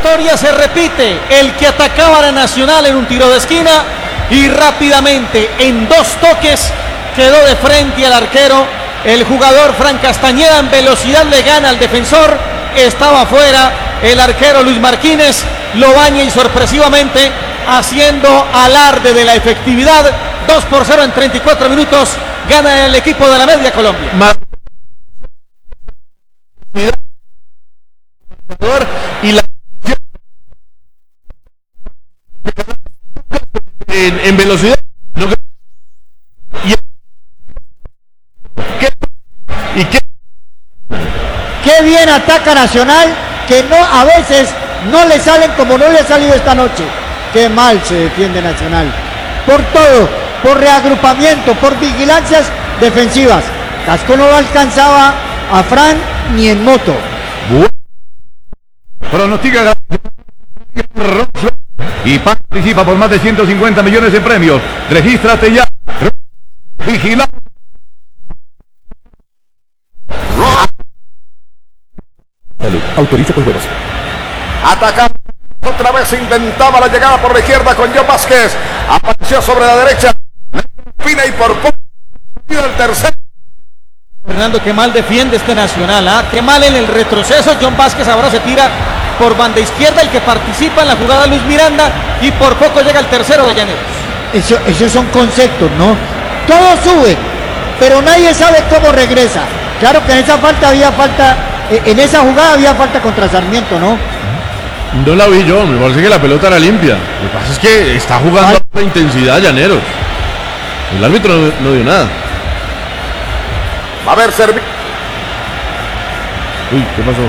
historia se repite. El que atacaba a la Nacional en un tiro de esquina y rápidamente en 2 toques quedó de frente al arquero. El jugador Fran Castañeda en velocidad le gana al defensor. Estaba fuera el arquero Luis Marquínez, lo baña y sorpresivamente haciendo alarde de la efectividad. 2-0 en 34 minutos. Gana el equipo de la Media Colombia. Y la en velocidad no, qué bien ataca Nacional, que no, a veces no le salen como no le ha salido esta noche. Qué mal se defiende Nacional, por todo, por reagrupamiento, por vigilancias defensivas. Casco no alcanzaba a Fran ni en moto. Pronostica y participa por más de 150 millones de premios. Regístrate ya. Vigila. Autoriza con juegos. Ataca otra vez, intentaba la llegada por la izquierda con John Vázquez. Apareció sobre la derecha. Fina y por poco el tercero. Fernando, qué mal defiende este Nacional, ¿ah? Qué mal en el retroceso. John Vázquez ahora se tira por banda izquierda, el que participa en la jugada Luis Miranda, y por poco llega el tercero de Llaneros. Esos son conceptos, ¿no? Todo sube, pero nadie sabe cómo regresa. Claro que en esa falta había falta, en esa jugada había falta contra Sarmiento, ¿no? No la vi yo, me parece que la pelota era limpia. Lo que pasa es que está jugando a la intensidad Llaneros. El árbitro no dio nada. Va a haber servicio. Uy, ¿qué pasó?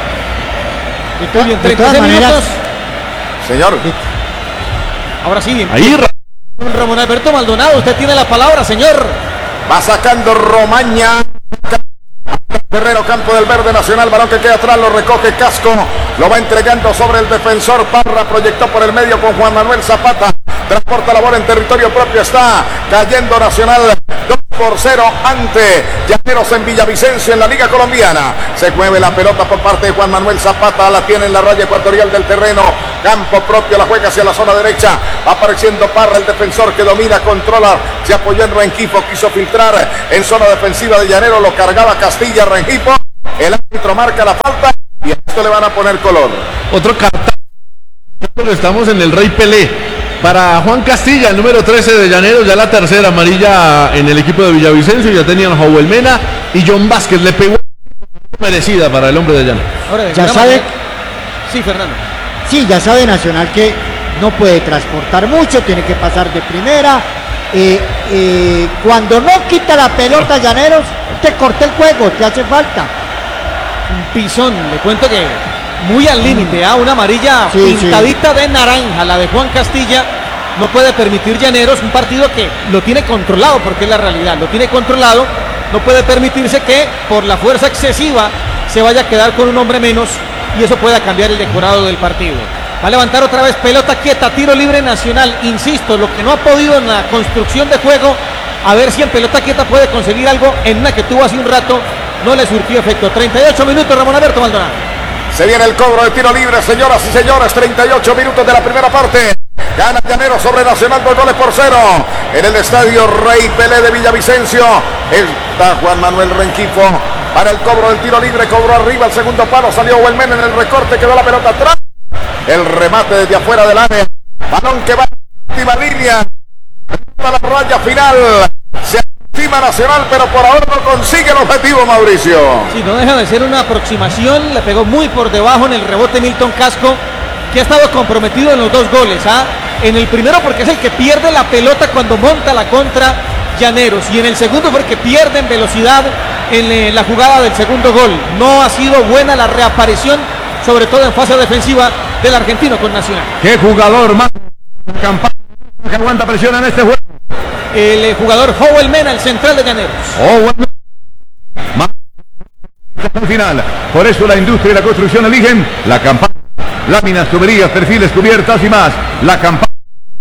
En 36 minutos. Señor. Ahora sí. Ahí Ramón Alberto Maldonado, usted tiene la palabra, señor. Va sacando Romaña. Terreno, campo del Verde Nacional, balón que queda atrás, lo recoge Casco, lo va entregando sobre el defensor. Parra proyectó por el medio con Juan Manuel Zapata, transporta la bola en territorio propio, está cayendo Nacional 2-0 ante Llaneros en Villavicencio en la Liga Colombiana. Se mueve la pelota por parte de Juan Manuel Zapata, la tiene en la raya ecuatorial del terreno, campo propio, la juega hacia la zona derecha, va apareciendo Parra, el defensor que domina, controla, se apoyó en Rengifo, quiso filtrar en zona defensiva de Llaneros, lo cargaba Castilla, Rengifo, el árbitro marca la falta y a esto le van a poner color. Otro cartón. Estamos en el Rey Pelé. Para Juan Castilla, el número 13 de Llaneros, ya la tercera amarilla en el equipo de Villavicencio. Ya tenían Joel Mena y John Vázquez. Le pegó merecida para el hombre de Llaneros. Ahora, ya sabe. Sí, Fernando. Sí, ya sabe Nacional que no puede transportar mucho, tiene que pasar de primera. Cuando no quita la pelota Llaneros, te corta el juego, te hace falta. Un pisón, le cuento que muy al límite, una amarilla pintadita de naranja, la de Juan Castilla. No puede permitir Llaneros un partido que lo tiene controlado, porque es la realidad, lo tiene controlado. No puede permitirse que por la fuerza excesiva se vaya a quedar con un hombre menos y eso pueda cambiar el decorado del partido. Va a levantar otra vez pelota quieta, tiro libre Nacional. Insisto, lo que no ha podido en la construcción de juego, a ver si en pelota quieta puede conseguir algo. En una que tuvo hace un rato no le surtió efecto. 38 minutos, Ramón Alberto Maldonado. Se viene el cobro de tiro libre, señoras y señores. 38 minutos de la primera parte. Gana Llaneros sobre Nacional 2-0 en el estadio Rey Pelé de Villavicencio. Está Juan Manuel Rengifo para el cobro del tiro libre. Cobró arriba el segundo palo, salió Huelmen en el recorte, quedó la pelota atrás. El remate desde afuera del área. Balón que va a la última línea. A la raya final. Se aproxima Nacional, pero por ahora no consigue el objetivo, Mauricio. Sí, no deja de ser una aproximación. Le pegó muy por debajo en el rebote Milton Casco, que ha estado comprometido en los 2 goles. En el primero porque es el que pierde la pelota cuando monta la contra Llaneros. Y en el segundo porque pierde en velocidad en la jugada del segundo gol. No ha sido buena la reaparición, sobre todo en fase defensiva del argentino con Nacional. ¿Qué jugador más campaña que aguanta presión en este juego? El jugador Joel Mena, el central de Llaneros. Final. Por eso la industria y la construcción eligen la campaña. Láminas, tuberías, perfiles, cubiertas y más. La campaña.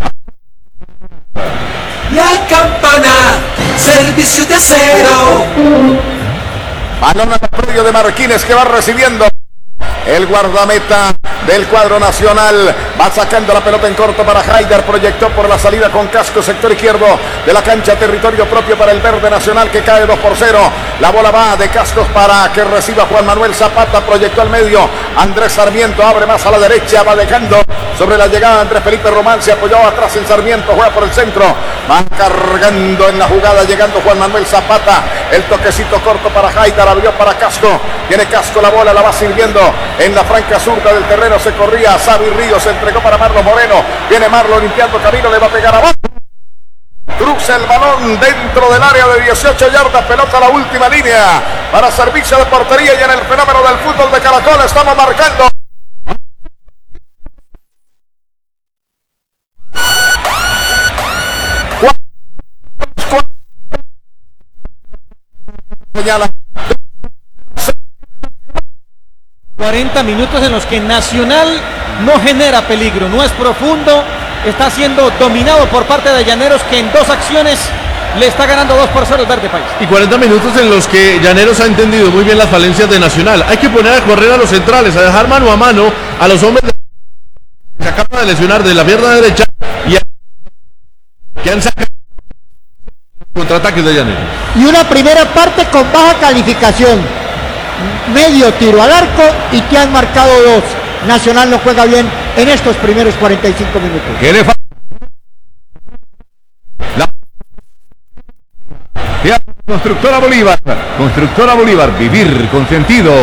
La Campana, servicio de acero. Balón al predio de Marquínez que va recibiendo. El guardameta del cuadro nacional va sacando la pelota en corto para Haider, proyectó por la salida con Casco, sector izquierdo de la cancha, territorio propio para el verde nacional que cae 2-0. La bola va de Cascos para que reciba Juan Manuel Zapata, proyectó al medio, Andrés Sarmiento abre más a la derecha, va dejando sobre la llegada Andrés Felipe Román, se apoyó atrás en Sarmiento, juega por el centro, va cargando en la jugada, llegando Juan Manuel Zapata, el toquecito corto para Haider, abrió para Casco, tiene Casco la bola, la va sirviendo en la franca zurda del terreno, se corría Xavi Ríos, se entregó para Marlon Moreno, viene Marlon limpiando camino, le va a pegar abajo, cruza el balón dentro del área de 18 yardas, pelota a la última línea para servicio de portería, y en el fenómeno del fútbol de Caracol estamos marcando. Señala 40 minutos en los que Nacional no genera peligro, no es profundo, está siendo dominado por parte de Llaneros, que en 2 acciones le está ganando 2-0 el Verde País. Y 40 minutos en los que Llaneros ha entendido muy bien las falencias de Nacional. Hay que poner a correr a los centrales, a dejar mano a mano a los hombres que se acaban de lesionar de la pierna derecha y que han sacado contraataques de Llaneros. Y una primera parte con baja calificación, medio tiro al arco y te han marcado 2. Nacional no juega bien en estos primeros 45 minutos. ¿Qué le falta? Constructora Bolívar, vivir con sentido.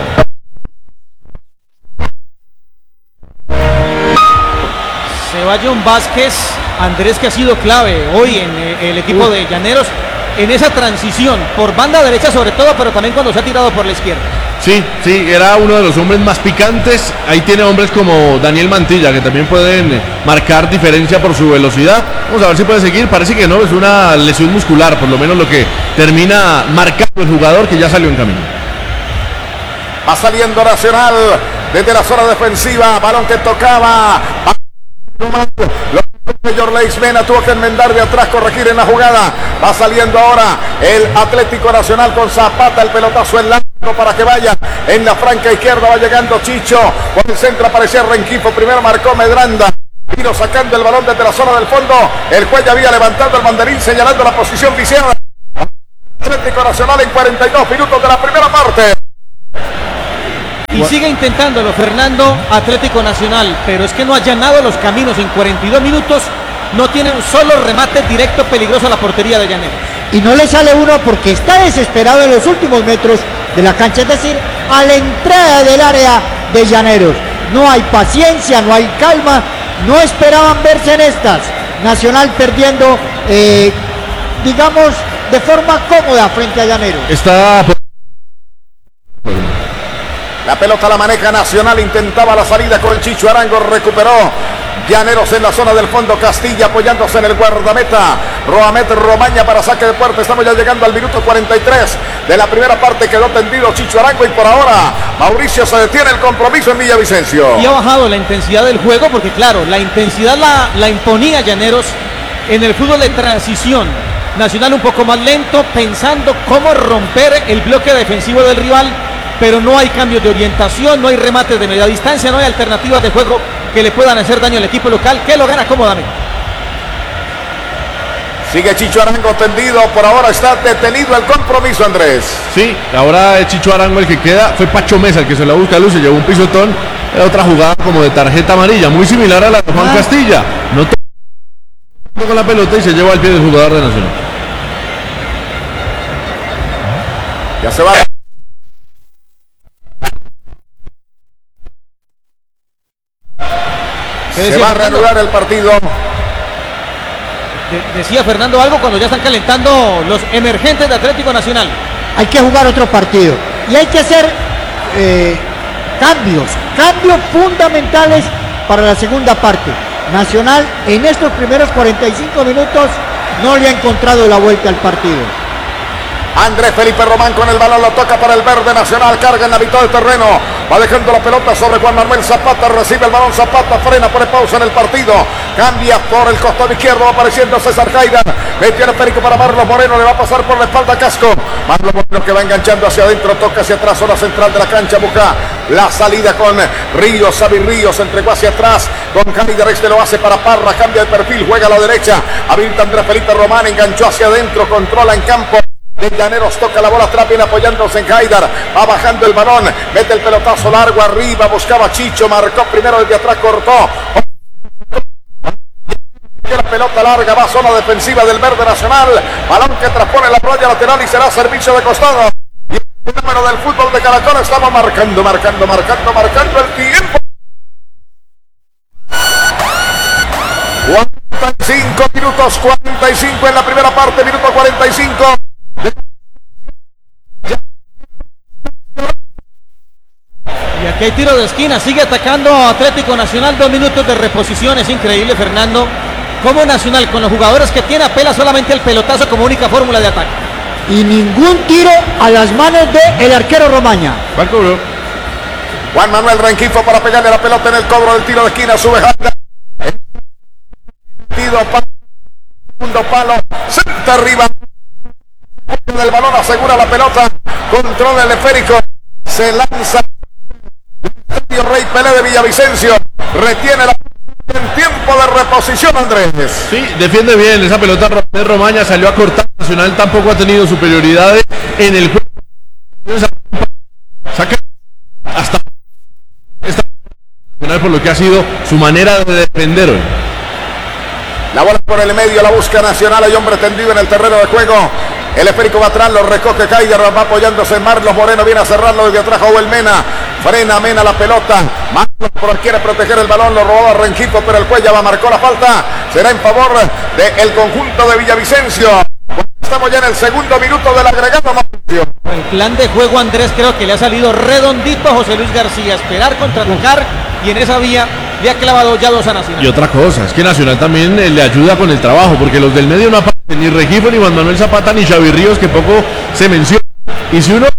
Se va John Vázquez, Andrés, que ha sido clave hoy en el equipo de Llaneros en esa transición por banda derecha sobre todo, pero también cuando se ha tirado por la izquierda. Sí, era uno de los hombres más picantes. Ahí tiene hombres como Daniel Mantilla que también pueden marcar diferencia por su velocidad. Vamos a ver si puede seguir. Parece que no, es una lesión muscular, por lo menos lo que termina marcando el jugador, que ya salió en camino. Va saliendo Nacional desde la zona defensiva, balón que tocaba. Jorleis Mena tuvo que enmendar de atrás, corregir en la jugada. Va saliendo ahora el Atlético Nacional con Zapata, el pelotazo en largo para que vaya en la franca izquierda. Va llegando Chicho, por el centro aparecía Renquifo, primero marcó Medranda, vino sacando el balón desde la zona del fondo. El juez ya había levantado el banderín señalando la posición viciada. Atlético Nacional en 42 minutos de la primera parte. Y sigue intentándolo Fernando, Atlético Nacional, pero es que no ha allanado los caminos en 42 minutos, no tiene un solo remate directo peligroso a la portería de Llaneros. Y no le sale uno porque está desesperado en los últimos metros de la cancha, es decir, a la entrada del área de Llaneros. No hay paciencia, no hay calma, no esperaban verse en estas. Nacional perdiendo, digamos, de forma cómoda frente a Llaneros. La pelota la maneja Nacional, intentaba la salida con Chicho Arango, recuperó Llaneros en la zona del fondo, Castilla apoyándose en el guardameta, Roamet Romaña para saque de puerta. Estamos ya llegando al minuto 43 de la primera parte, quedó tendido Chicho Arango y por ahora Mauricio se detiene el compromiso en Villavicencio. Y ha bajado la intensidad del juego porque claro, la intensidad la imponía Llaneros en el fútbol de transición. Nacional un poco más lento, pensando cómo romper el bloque defensivo del rival, pero no hay cambios de orientación, no hay remates de media distancia, no hay alternativas de juego que le puedan hacer daño al equipo local, que lo gana cómodamente. Sigue Chicho Arango tendido, por ahora está detenido el compromiso, Andrés. Sí, ahora es Chicho Arango el que queda, fue Pacho Mesa el que se la busca a luz, se llevó un pisotón, era otra jugada como de tarjeta amarilla, muy similar a la de Juan Castilla, no con la pelota y se lleva al pie del jugador de Nacional. Ya se va. Se va a reanudar el partido. Decía Fernando algo cuando ya están calentando los emergentes de Atlético Nacional. Hay que jugar otro partido y hay que hacer cambios fundamentales para la segunda parte. Nacional en estos primeros 45 minutos no le ha encontrado la vuelta al partido. Andrés Felipe Román con el balón, lo toca para el verde Nacional, carga en la mitad del terreno, va dejando la pelota sobre Juan Manuel Zapata, recibe el balón Zapata, frena, pone pausa en el partido, cambia por el costado izquierdo, va apareciendo César Haydar, metió el esférico para Marlos Moreno, le va a pasar por la espalda a Casco, Marlos Moreno que va enganchando hacia adentro, toca hacia atrás, zona central de la cancha, busca la salida con Ríos, Xavi Ríos, entregó hacia atrás, con Haydar, este lo hace para Parra, cambia de perfil, juega a la derecha, habilita Andrés Felipe Román, enganchó hacia adentro, controla en campo de Llaneros, toca la bola atrás, viene apoyándose en Haydar, va bajando el balón, mete el pelotazo largo arriba, buscaba Chicho, marcó primero desde atrás, cortó. La pelota larga va a zona defensiva del Verde Nacional, balón que transpone la raya lateral y será servicio de costado. Y el número del fútbol de Caracol estamos marcando el tiempo. 45 minutos, 45 en la primera parte, minuto 45. Y aquí hay tiro de esquina, sigue atacando Atlético Nacional, 2 minutos de reposición, es increíble, Fernando, como Nacional con los jugadores que tiene apela solamente el pelotazo como única fórmula de ataque. Y ningún tiro a las manos del arquero Romaña. Juan Manuel Rengifo para pegarle la pelota en el cobro del tiro de esquina, sube Haydar. Segundo palo, senta arriba del balón, asegura la pelota, controla el esférico, se lanza el Rey Pelé de Villavicencio, retiene la en tiempo de reposición, Andrés. Sí, defiende bien esa pelota de Romaña, salió a cortar. Nacional tampoco ha tenido superioridades en el juego. Saca hasta esta Nacional por lo que ha sido su manera de defender hoy. La bola por el medio, la busca Nacional, hay hombre tendido en el terreno de juego. El esférico va atrás, lo recoge Haydar, va apoyándose en Marlos Moreno, viene a cerrarlo desde atrás Joel Mena. Frena Mena la pelota, Marlos quiere proteger el balón, lo robaba Rengifo, pero el Cuella marcó la falta, será en favor del conjunto de Villavicencio. Estamos ya en el segundo minuto del agregado. El plan de juego, Andrés, creo que le ha salido redondito a José Luis García, esperar, contraatacar, y en esa vía le ha clavado ya 2 a Nacional. Y otra cosa, es que Nacional también le ayuda con el trabajo, porque los del medio no aparecen, ni Rengifo, ni Juan Manuel Zapata, ni Xavi Ríos, que poco se menciona. Y si uno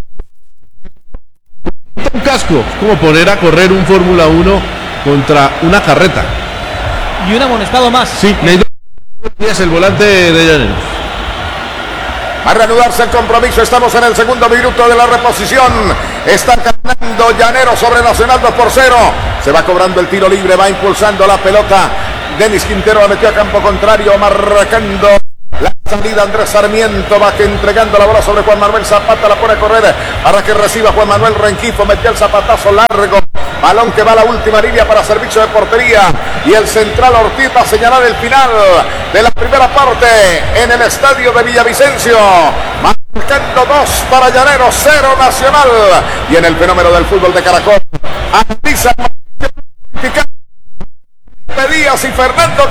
un casco, es como poner a correr un Fórmula 1 contra una carreta. Y un amonestado más. Sí, es el volante de Llaneros. A reanudarse el compromiso, estamos en el segundo minuto de la reposición. Está ganando Llaneros sobre Nacional 2-0. Se va cobrando el tiro libre, va impulsando la pelota. Denis Quintero la metió a campo contrario, marcando la salida. Andrés Sarmiento va entregando la bola sobre Juan Manuel Zapata, la pone a correr para que reciba Juan Manuel Rengifo, metió el zapatazo largo, balón que va a la última línea para servicio de portería, y el central Ortiz va a señalar el final de la primera parte en el estadio de Villavicencio, marcando 2 para Llaneros, 0 Nacional. Y en el fenómeno del fútbol de Caracol, analiza Díaz y Fernando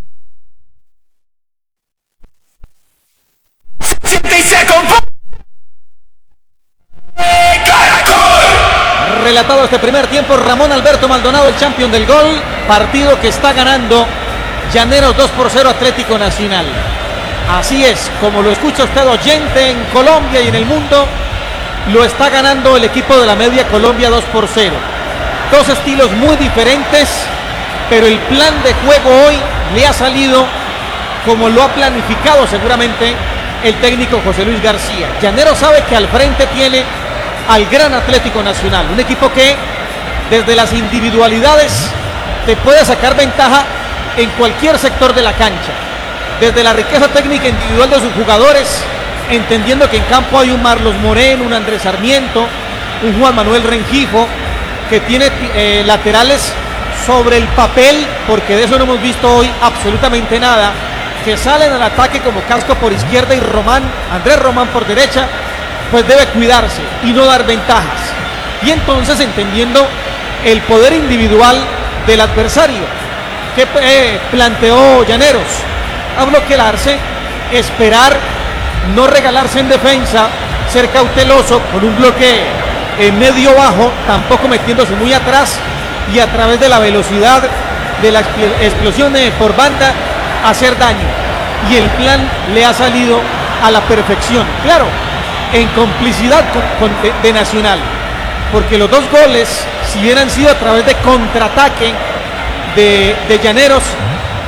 Relatado este primer tiempo, Ramón Alberto Maldonado, el campeón del gol. Partido que está ganando Llaneros 2-0 Atlético Nacional. Así es, como lo escucha usted, oyente, en Colombia y en el mundo, lo está ganando el equipo de la Media Colombia 2-0. 2 estilos muy diferentes, pero el plan de juego hoy le ha salido como lo ha planificado seguramente el técnico José Luis García. Llaneros sabe que al frente tiene al gran Atlético Nacional, un equipo que desde las individualidades te puede sacar ventaja en cualquier sector de la cancha, desde la riqueza técnica individual de sus jugadores, entendiendo que en campo hay un Marlos Moreno, un Andrés Sarmiento, un Juan Manuel Rengifo, que tiene laterales sobre el papel, porque de eso no hemos visto hoy absolutamente nada, que salen al ataque como Casco por izquierda y Andrés Román por derecha, pues debe cuidarse y no dar ventajas. Y entonces, entendiendo el poder individual del adversario, que planteó Llaneros, abloquearse, esperar, no regalarse en defensa, ser cauteloso con un bloque medio bajo, tampoco metiéndose muy atrás, y a través de la velocidad de la explosión por banda hacer daño. Y el plan le ha salido a la perfección, claro, en complicidad de Nacional, porque los 2 goles, si hubieran sido a través de contraataque de Llaneros,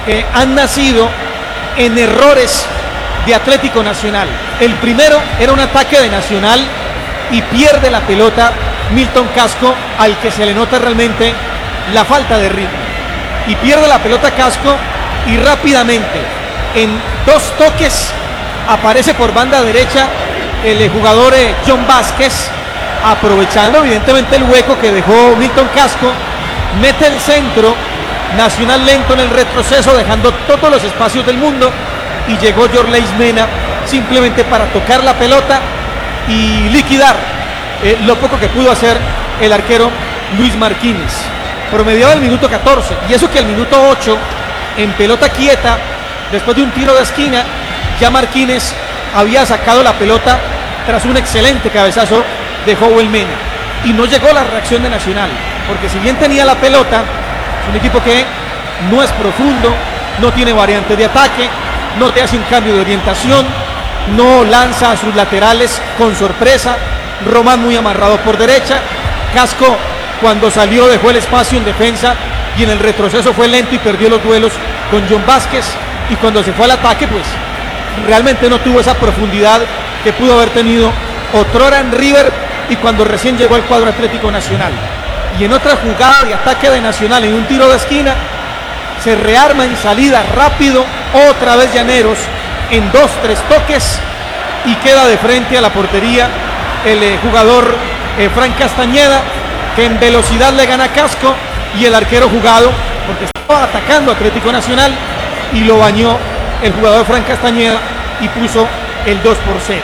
han nacido en errores de Atlético Nacional. El primero era un ataque de Nacional y pierde la pelota Milton Casco, al que se le nota realmente la falta de ritmo. Y pierde la pelota Casco y rápidamente, en 2 toques, aparece por banda derecha el jugador John Vázquez, aprovechando evidentemente el hueco que dejó Milton Casco, mete el centro, Nacional lento en el retroceso, dejando todos los espacios del mundo, y llegó Yorleis Mena simplemente para tocar la pelota y liquidar lo poco que pudo hacer el arquero Luis Martínez. Promediaba el minuto 14, y eso que el minuto 8, en pelota quieta, después de un tiro de esquina, ya Martínez había sacado la pelota tras un excelente cabezazo de Howell Mena, y no llegó la reacción de Nacional, porque si bien tenía la pelota, es un equipo que no es profundo, no tiene variantes de ataque, no te hace un cambio de orientación, no lanza a sus laterales con sorpresa. Román muy amarrado por derecha, Casco cuando salió dejó el espacio en defensa y en el retroceso fue lento y perdió los duelos con John Vázquez, y cuando se fue al ataque pues realmente no tuvo esa profundidad que pudo haber tenido otrora en River y cuando recién llegó al cuadro Atlético Nacional. Y en otra jugada de ataque de Nacional, en un tiro de esquina, se rearma en salida rápido, otra vez Llaneros en 2-3 toques, y queda de frente a la portería el jugador Frank Castañeda, que en velocidad le gana Casco, y el arquero jugado, porque estaba atacando Atlético Nacional, y lo bañó el jugador Frank Castañeda y puso el 2-0.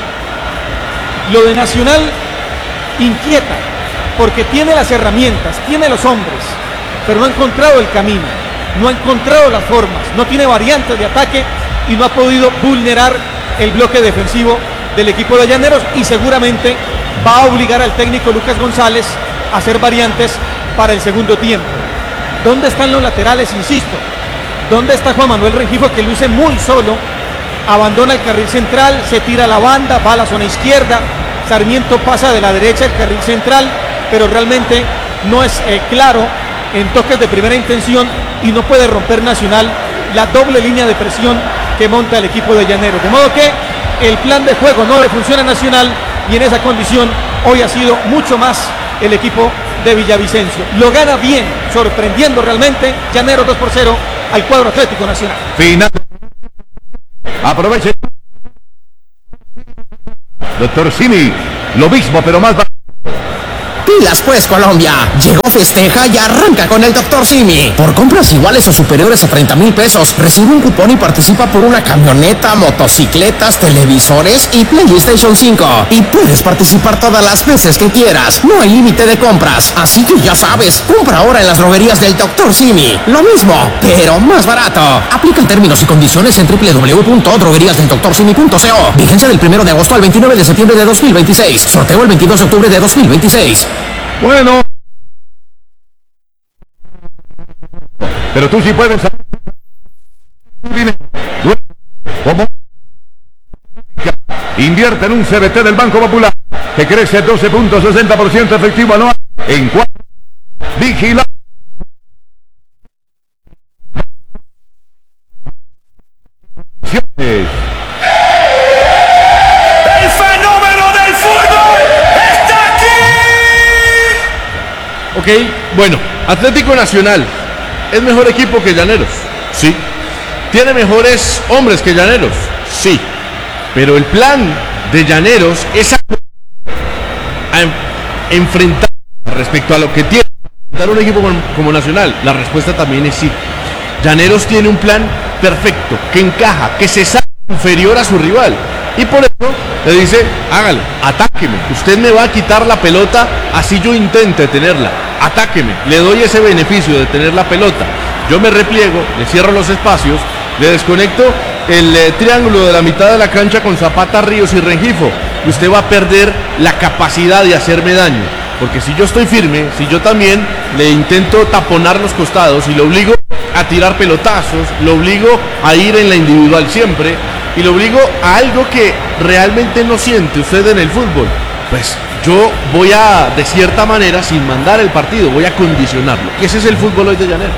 Lo de Nacional inquieta, porque tiene las herramientas, tiene los hombres, pero no ha encontrado el camino, no ha encontrado las formas, no tiene variantes de ataque y no ha podido vulnerar el bloque defensivo del equipo de Llaneros, y seguramente va a obligar al técnico Lucas González a hacer variantes para el segundo tiempo. ¿Dónde están los laterales? Insisto, ¿dónde está Juan Manuel Rengifo, que luce muy solo? Abandona el carril central, se tira a la banda, va a la zona izquierda, Sarmiento pasa de la derecha al carril central, pero realmente no es claro en toques de primera intención, y no puede romper Nacional la doble línea de presión que monta el equipo de Llaneros. De modo que el plan de juego no le funciona a Nacional, y en esa condición hoy ha sido mucho más el equipo de Villavicencio. Lo gana bien, sorprendiendo realmente Llaneros 2-0 al cuadro Atlético Nacional. Final. Aproveche. Doctor Simi, lo mismo pero más barato. Pilas pues, Colombia. Llegó, festeja y arranca con el Dr. Simi. Por compras iguales o superiores a 30,000 pesos, recibe un cupón y participa por una camioneta, motocicletas, televisores y PlayStation 5. Y puedes participar todas las veces que quieras. No hay límite de compras. Así que ya sabes, compra ahora en las droguerías del Dr. Simi. Lo mismo, pero más barato. Aplican términos y condiciones en www.drogueríasdeldoctorsimi.co. Vigencia del 1 de agosto al 29 de septiembre de 2026. Sorteo el 22 de octubre de 2026. Bueno. Pero tú sí puedes saber. ¿Cómo? Invierte en un CBT del Banco Popular que crece 12.60% efectivo anual en 4. Vigila. El fenómeno del fútbol está aquí. Ok, bueno, Atlético Nacional es mejor equipo que Llaneros, sí. ¿Tiene mejores hombres que Llaneros? Sí. Pero el plan de Llaneros es enfrentar respecto a lo que tiene enfrentar un equipo como Nacional. La respuesta también es sí. Llaneros tiene un plan perfecto, que encaja, que se sabe inferior a su rival. Y por eso le dice, hágale, atáqueme. Usted me va a quitar la pelota, así yo intente tenerla. Atáqueme, le doy ese beneficio de tener la pelota. Yo me repliego, le cierro los espacios, le desconecto el triángulo de la mitad de la cancha con Zapata, Ríos y Rengifo. Y usted va a perder la capacidad de hacerme daño. Porque si yo estoy firme, si yo también le intento taponar los costados y lo obligo a tirar pelotazos, lo obligo a ir en la individual siempre, y lo obligo a algo que realmente no siente usted en el fútbol, pues yo voy a, de cierta manera, sin mandar el partido, voy a condicionarlo. Y ese es el fútbol hoy de Llaneros.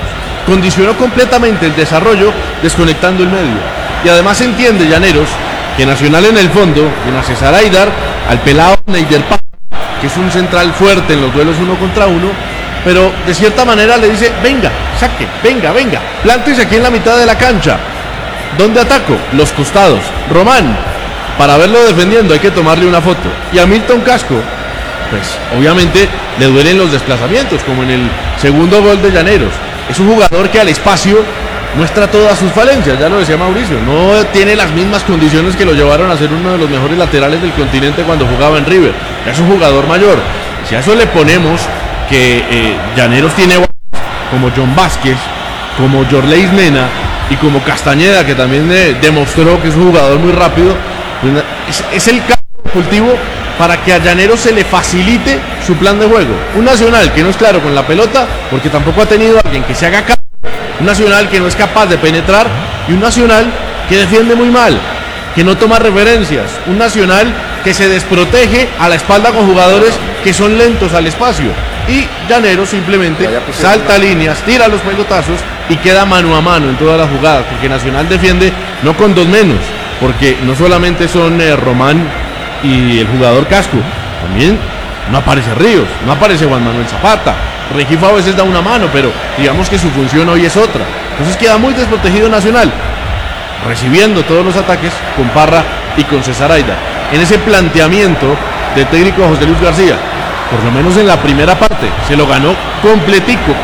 condicionó completamente el desarrollo desconectando el medio. Y además entiende Llaneros que Nacional en el fondo tiene a César Aidar, al pelado Neider Paz, que es un central fuerte en los duelos 1 contra 1, pero de cierta manera le dice, venga, saque, venga, plántese aquí en la mitad de la cancha. ¿Dónde ataco? Los costados. Román, para verlo defendiendo hay que tomarle una foto. Y a Milton Casco, pues obviamente le duelen los desplazamientos, como en el segundo gol de Llaneros. Es un jugador que al espacio muestra todas sus falencias, ya lo decía Mauricio, no tiene las mismas condiciones que lo llevaron a ser uno de los mejores laterales del continente cuando jugaba en River. Ya es un jugador mayor. Si a eso le ponemos que Llaneros tiene como John Vázquez, como Jorleis Mena y como Castañeda, que también demostró que es un jugador muy rápido, pues es el campo de cultivo para que a Llaneros se le facilite su plan de juego. Un Nacional que no es claro con la pelota, porque tampoco ha tenido a alguien que se haga cargo. Un Nacional que no es capaz de penetrar y un Nacional que defiende muy mal, que no toma referencias. Un Nacional que se desprotege a la espalda con jugadores que son lentos al espacio. Y Llaneros simplemente salta líneas, tira los pelotazos y queda mano a mano en todas las jugadas, porque Nacional defiende no con dos menos, porque no solamente son Román y el jugador Casco, también no aparece Ríos, no aparece Juan Manuel Zapata. Rengifo a veces da una mano, pero digamos que su función hoy es otra. Entonces queda muy desprotegido Nacional, recibiendo todos los ataques con Parra y con César Aidar. En ese planteamiento del técnico José Luis García, por lo menos en la primera parte, se lo ganó completico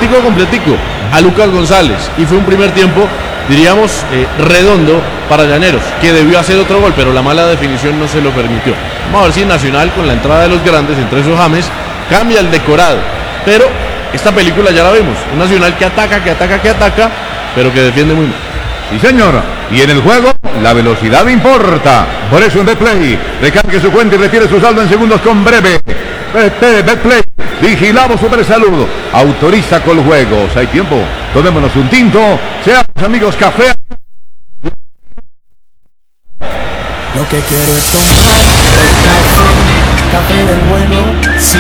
a Lucas González. Y fue un primer tiempo, diríamos, redondo para Llaneros, que debió hacer otro gol, pero la mala definición no se lo permitió. Vamos a ver si Nacional, con la entrada de los grandes, entre esos James, cambia el decorado. Pero esta película ya la vemos, un Nacional que ataca, pero que defiende muy mal. Sí, señor. Y en el juego, la velocidad importa. Por eso en Betplay, recargue su cuenta y retire su saldo en segundos con breve. Betplay, vigilado Super Salud. Autoriza con juegos. Hay tiempo. Tomémonos un tinto. Seamos amigos, café. Lo que quiero es tomar